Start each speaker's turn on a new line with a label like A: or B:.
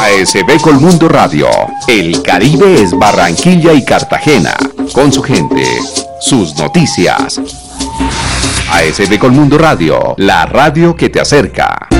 A: ASB Colmundo Radio. El Caribe es Barranquilla y Cartagena. Con su gente, sus noticias. ASB Colmundo Radio, la radio que te acerca.